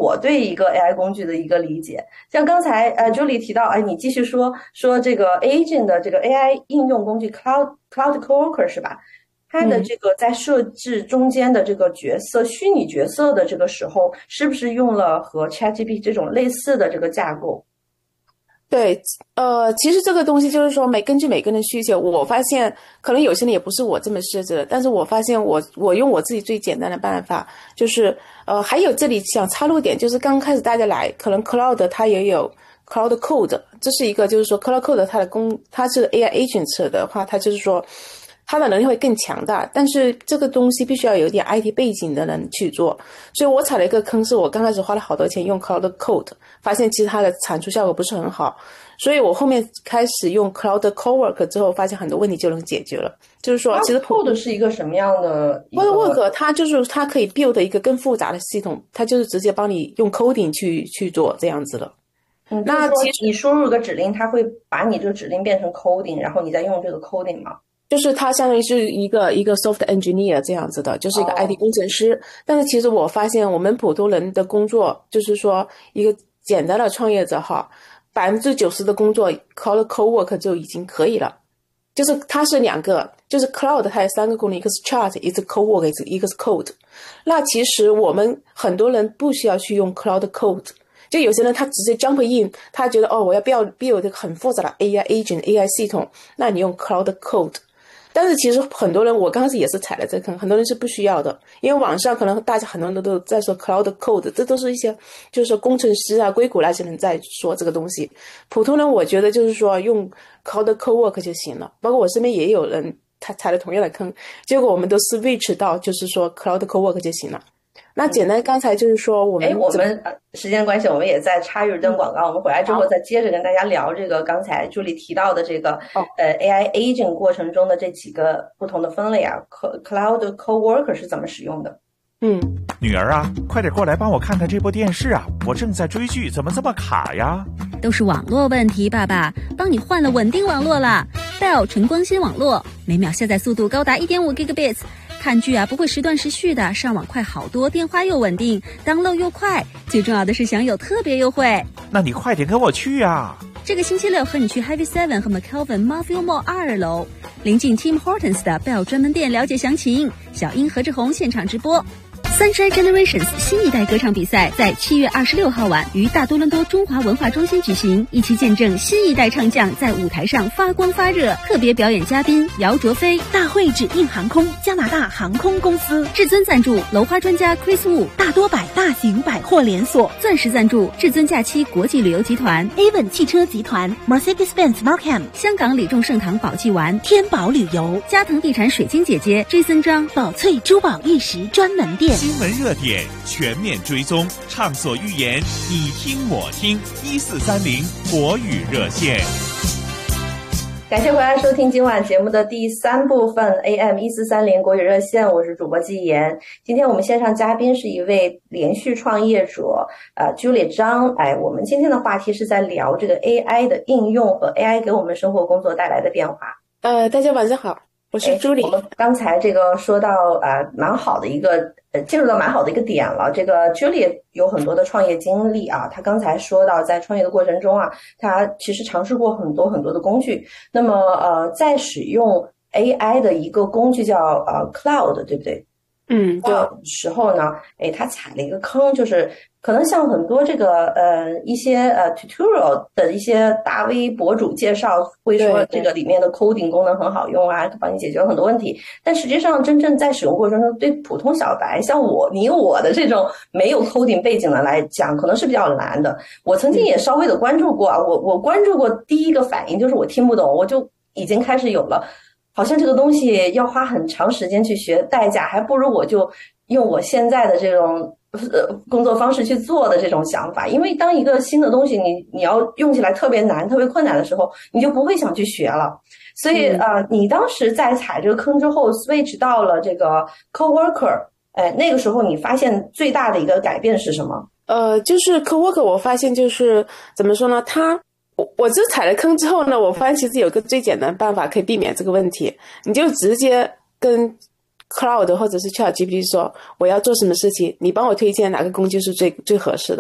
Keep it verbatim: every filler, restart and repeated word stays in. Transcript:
我对一个 A I 工具的一个理解。像刚才呃 Julie 提到，哎，你继续说说这个 Agent 的这个 A I 应用工具 Cloud Cloud Coworker 是吧？它的这个在设置中间的这个角色、嗯、虚拟角色的这个时候，是不是用了和 ChatGPT 这种类似的这个架构？ 对，呃，其实这个东西就是说，每根据每个人的需求，我发现可能有些人也不是我这么设置的，但是我发现我我用我自己最简单的办法，就是呃，还有这里想插入点，就是刚开始大家来，可能 Cloud 它也有 Cloud Code， 这是一个就是说 Cloud Code 它的功，它是 A I agent 的话，它就是说它的能力会更强大，但是这个东西必须要有一点 I T 背景的人去做，所以我踩了一个坑，是我刚开始花了好多钱用 Cloud Code， 发现其实它的产出效果不是很好，所以我后面开始用 Cloud Coworker 之后，发现很多问题就能解决了。就是说，其实 Cloud 是一个什么样的 Coworker 它就是它可以 build 一个更复杂的系统，它就是直接帮你用 coding 去去做这样子的。 嗯，那其实你输入个指令，它会把你这个指令变成 coding， 然后你再用这个 coding 吗？ 就是他相当于是一个一个 soft engineer 这样子的，就是一个 I T 工程师。Oh. 但是其实我发现我们普通人的工作，就是说一个简单的创业者哈，百分之九十的工作 Cloud Coworker 就已经可以了。就是它是两个，就是 Cloud 它有三个功能，一个是 Chat， 一个是 Coworker， 一个是 Code。那其实我们很多人不需要去用 Cloud Code。就有些人他直接 jump in， 他觉得哦，我要 build build 很复杂的 A I agent A I 系统，那你用 Cloud Code。但是其实很多人，我刚开始也是踩了这坑，很多人是不需要的，因为网上可能大家很多人都在说 Cloud Code， 这都是一些就是说工程师啊、硅谷那些人在说这个东西。普通人我觉得就是说用 Cloud Coworker 就行了，包括我身边也有人他踩了同样的坑，结果我们都 switch 到就是说 Cloud Coworker 就行了。那简单，刚才就是说我们， 哎，我们时间关系，我们也在插一段广告。我们回来之后再接着跟大家聊这个刚才朱莉提到的这个、哦、呃 A I agent 过程中的这几个不同的分类啊 ，Cloud Coworker 是怎么使用的？ 嗯， 女儿啊，快点过来帮我看看这部电视啊！我正在追剧，怎么这么卡呀？ 都是网络问题，爸爸，帮你换了稳定网络啦 ，Bell 纯光纤网络，每秒下载速度高达 一点五 gigabits。看剧啊不会时断时续的，上网快好多，电话又稳定 ，download 又快，最重要的是享有特别优惠。 那你快点跟我去啊！ 这个星期六和你去 Heavy Seven 和 McKelvin Marfield Mall 二楼，临近 Tim Hortons 的 Bell 专门店，了解详情。小英何志宏现场直播。Sunshine Generations 新一代歌唱比赛在七月二十六号晚于大多伦多中华文化中心举行，一起见证新一代唱将在舞台上发光发热。特别表演嘉宾姚卓飞，大会指定航空加拿大航空公司，至尊赞助楼花专家 Chris Wu， 大多百大型百货连锁，钻石赞助至尊假期国际旅游集团 Avon 汽车集团 Mercedes-Benz Markham， 香港李众盛堂宝记丸天宝旅游，嘉腾地产水晶姐姐 Jason 张宝翠珠宝玉石专门店。 新闻热点全面追踪，畅所欲言，你听我听，一四三零国语热线。 感谢回来收听今晚节目的第三部分 A M 一四三零国语热线，我是主播季言。今天我们线上嘉宾是一位连续创业者呃 Julie 张。哎，我们今天的话题是在聊这个 A I 的应用和 A I 给我们生活工作带来的变化。 呃，大家晚上好，我是朱莉。 我们刚才这个说到呃蛮好的一个呃进入到蛮好的一个点了。这个 Julie 有很多的创业经历啊，她刚才说到在创业的过程中啊，她其实尝试过很多很多的工具。那么呃在使用 A I 的一个工具叫呃 Cloud， 对不对？ 嗯，对。 时候呢，哎，他踩了一个坑，就是可能像很多这个呃一些呃 tutorial 的一些大 V 博主介绍，会说这个里面的 coding 功能很好用啊，帮你解决了很多问题。但实际上，真正在使用过程中，对普通小白像我、你、我的这种没有 coding 背景的来讲，可能是比较难的。我曾经也稍微的关注过啊，我我关注过，第一个反应就是我听不懂，我就已经开始有了。好像这个东西要花很长时间去学，代价还不如我就用我现在的这种呃工作方式去做的这种想法。因为当一个新的东西你你要用起来特别难、特别困难的时候，你就不会想去学了。所以、嗯、呃，你当时在踩这个坑之后 ，switch 到了这个 coworker， 哎，那个时候你发现最大的一个改变是什么？ 呃，就是 coworker， 我发现就是怎么说呢，他。我这踩了坑之后呢，我发现其实有个最简单的办法可以避免这个问题，你就直接跟 Cloud 或者是 ChatGPT 说我要做什么事情，你帮我推荐哪个工具是最最合适的。